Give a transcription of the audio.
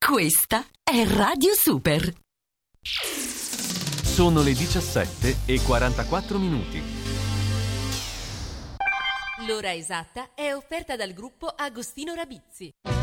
Questa è Radio Super. Sono le 17:44. L'ora esatta è offerta dal gruppo Agostino Rabizzi.